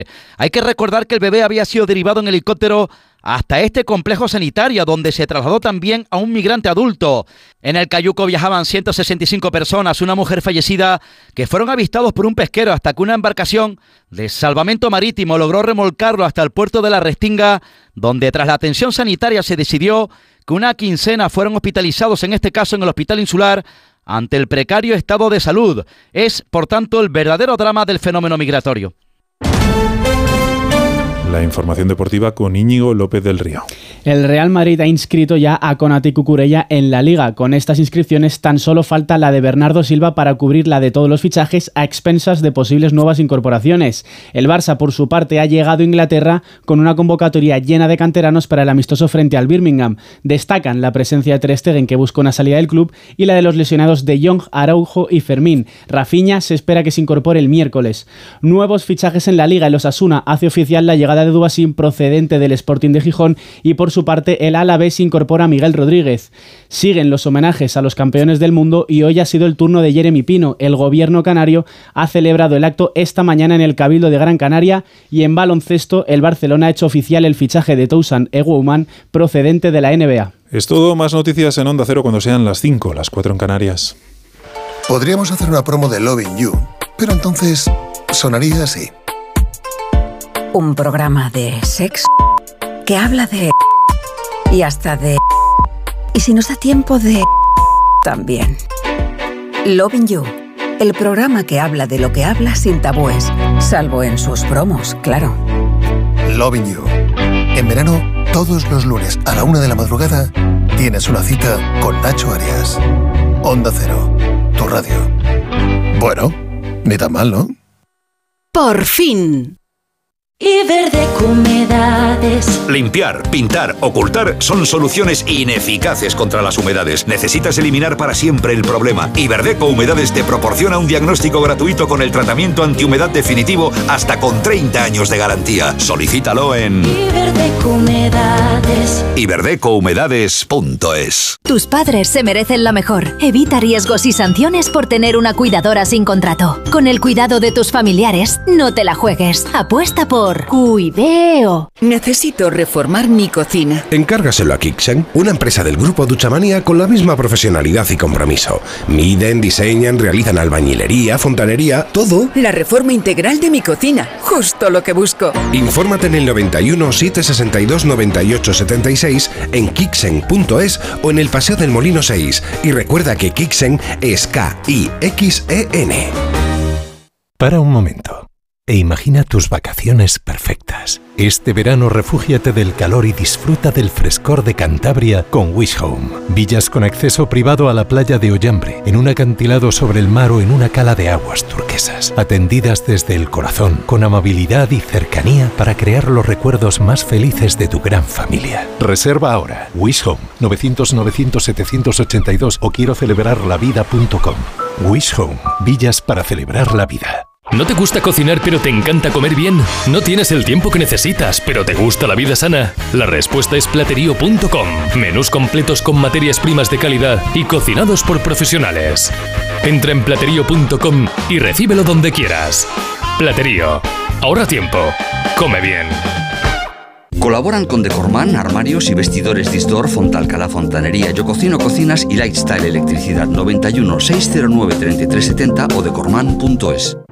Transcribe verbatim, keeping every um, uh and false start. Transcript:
Hay que recordar que el bebé había sido derivado en helicóptero hasta este complejo sanitario, donde se trasladó también a un migrante adulto. En el cayuco viajaban ciento sesenta y cinco personas, una mujer fallecida, que fueron avistados por un pesquero hasta que una embarcación de salvamento marítimo logró remolcarlo hasta el puerto de la Restinga, donde tras la atención sanitaria se decidió que una quincena fueron hospitalizados, en este caso en el Hospital Insular, ante el precario estado de salud. Es, por tanto, el verdadero drama del fenómeno migratorio. La información deportiva con Íñigo López del Río. El Real Madrid ha inscrito ya a Konate Cucurella en la Liga. Con estas inscripciones tan solo falta la de Bernardo Silva para cubrir la de todos los fichajes a expensas de posibles nuevas incorporaciones. El Barça, por su parte, ha llegado a Inglaterra con una convocatoria llena de canteranos para el amistoso frente al Birmingham. Destacan la presencia de Ter Stegen, que busca una salida del club, y la de los lesionados de Jong, Araujo y Fermín. Rafinha se espera que se incorpore el miércoles. Nuevos fichajes en la Liga. El Osasuna hace oficial la llegada de Dubasín, procedente del Sporting de Gijón, y por su parte el Alavés incorpora a Miguel Rodríguez. Siguen los homenajes a los campeones del mundo y hoy ha sido el turno de Jeremy Pino. El gobierno canario ha celebrado el acto esta mañana en el Cabildo de Gran Canaria. Y en baloncesto, el Barcelona ha hecho oficial el fichaje de Toussaint Eguouman, procedente de la N B A. Es todo. Más noticias en Onda Cero cuando sean las cinco, las cuatro en Canarias. Podríamos hacer una promo de Loving You, pero entonces sonaría así. Un programa de sexo que habla de... y hasta de... y si nos da tiempo de... también. Loving You, el programa que habla de lo que habla sin tabúes, salvo en sus promos, claro. Loving You. En verano, todos los lunes a la una de la madrugada, tienes una cita con Nacho Arias. Onda Cero, tu radio. Bueno, ni tan mal, ¿no? Por fin. Iberdeco Humedades. Limpiar, pintar, ocultar son soluciones ineficaces contra las humedades. Necesitas eliminar para siempre el problema. Iberdeco Humedades te proporciona un diagnóstico gratuito con el tratamiento antihumedad definitivo hasta con treinta años de garantía. Solicítalo en Iberdeco Humedades. iberdeco humedades punto es. Tus padres se merecen lo mejor. Evita riesgos y sanciones por tener una cuidadora sin contrato. Con el cuidado de tus familiares, no te la juegues. Apuesta por Cuideo. Necesito reformar mi cocina. Encárgaselo a Kixen, una empresa del grupo Duchamania con la misma profesionalidad y compromiso. Miden, diseñan, realizan albañilería, fontanería, todo. La reforma integral de mi cocina, justo lo que busco. Infórmate en el noventa y uno, setecientos sesenta y dos, noventa y ocho setenta y seis, en kixen punto es o en el Paseo del Molino seis. Y recuerda que Kixen es K I X E N. Para un momento e imagina tus vacaciones perfectas. Este verano refúgiate del calor y disfruta del frescor de Cantabria con Wish Home. Villas con acceso privado a la playa de Ollambre, en un acantilado sobre el mar o en una cala de aguas turquesas. Atendidas desde el corazón, con amabilidad y cercanía para crear los recuerdos más felices de tu gran familia. Reserva ahora. Wish Home, novecientos novecientos setecientos ochenta y dos o quiero celebrar la vida punto com. Wish Home, villas para celebrar la vida. ¿No te gusta cocinar pero te encanta comer bien? ¿No tienes el tiempo que necesitas pero te gusta la vida sana? La respuesta es platerío punto com. Menús completos con materias primas de calidad y cocinados por profesionales. Entra en platerío punto com y recíbelo donde quieras. Platerío. Ahorra tiempo. Come bien. Colaboran con Decorman, armarios y vestidores Disdor, Fontalcalá Fontanería, Yo Cocino Cocinas y Lifestyle Electricidad. Noventa y uno, seiscientos nueve, treinta y tres setenta o decorman punto es.